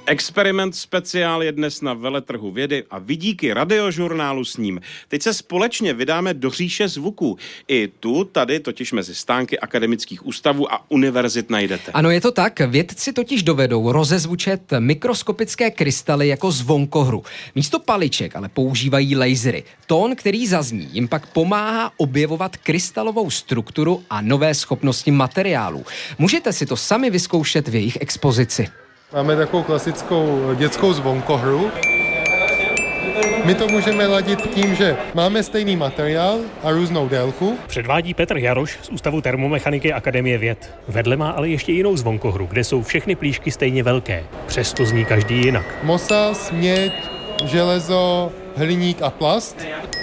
Experiment speciál je dnes na veletrhu vědy a vidíky Radiožurnálu s ním. Teď se společně vydáme do říše zvuků. I tu, tady totiž mezi stánky akademických ústavů a univerzit najdete. Ano, je to tak. Vědci totiž dovedou rozezvučet mikroskopické krystaly jako zvonkohru. Místo paliček ale používají lasery. Tón, který zazní, jim pak pomáhá objevovat krystalovou strukturu a nové schopnosti materiálů. Můžete si to sami vyzkoušet v jejich expozici. Máme takovou klasickou dětskou zvonkohru. My to můžeme ladit tím, že máme stejný materiál a různou délku. Předvádí Petr Jaroš z Ústavu termomechaniky Akademie věd. Vedle má ale ještě jinou zvonkohru, kde jsou všechny plíšky stejně velké. Přesto zní každý jinak. Mosas, měď, železo, hliník a plast.